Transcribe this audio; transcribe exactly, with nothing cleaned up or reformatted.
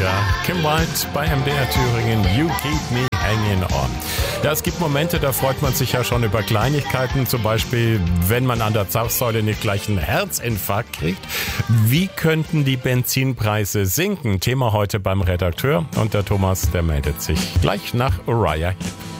Ja, Kim Wilde bei M D R Thüringen, You Keep Me Hanging On. Ja, es gibt Momente, da freut man sich ja schon über Kleinigkeiten, zum Beispiel, wenn man an der Zapfsäule nicht gleich einen Herzinfarkt kriegt. Wie könnten die Benzinpreise sinken? Thema heute beim Redakteur, und der Thomas, der meldet sich gleich nach Uriah Heep.